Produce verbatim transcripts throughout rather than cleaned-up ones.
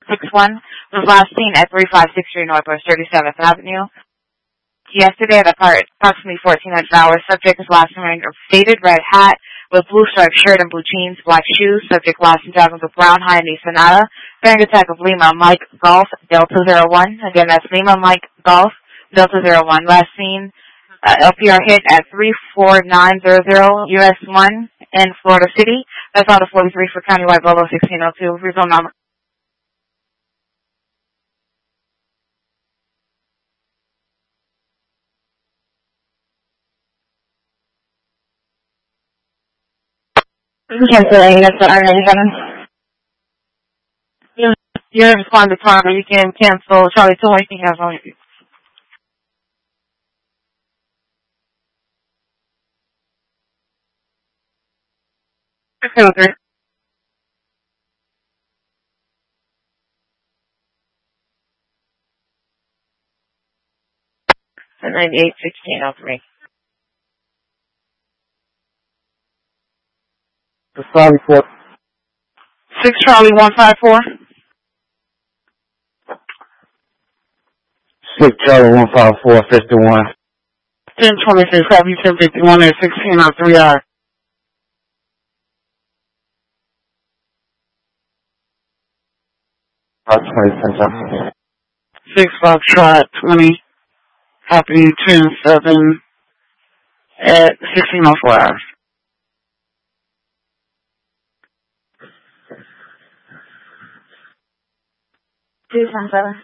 six one was last seen at three five six three Northwest thirty-seventh Avenue. Yesterday at approximately fourteen hundred hours, subject is last seen wearing a faded red hat with blue striped shirt and blue jeans, black shoes. Subject last seen driving with brown Hyundai Sonata. Bearing a tag of Lima Mike Golf Delta zero one. Again, that's Lima Mike Golf Delta zero one. Last seen uh, L P R hit at three four nine zero zero U S one in Florida City. That's on the forty-three for Countywide Volvo sixteen oh two. Result number. Canceling. That's what I'm ready to You you respond to Tom, you can cancel Charlie two. You can cancel. six oh three. ninety-eight sixteen oh three. Sorry for six Charlie one five four. six Charlie one five four fifty-one. ten twenty-six W ten fifty-one at sixteen oh three R. six Foxtrot twenty. Happy ten seven at sixteen oh four hours. two ten seven.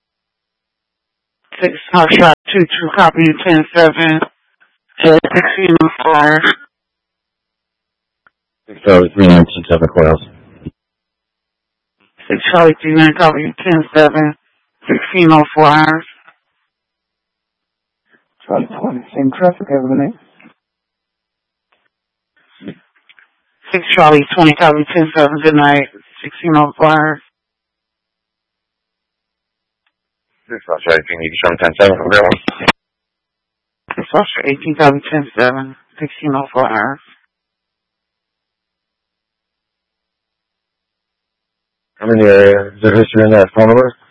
six Foxtrot two two. Copy ten seven at sixteen oh four hours. six Charlie three nineteen seven coils. six Charlie three nine. Copy ten seven. sixteen oh four hours. Charlie twenty. Same traffic, have a name. six Charlie twenty. Copy ten seven. Good night. sixteen oh four hours. six Charlie eighteen eighty-seven ten seven. six Charlie eighteen. Copy ten seven. sixteen oh four hours. How many, uh, is there history in that phone number?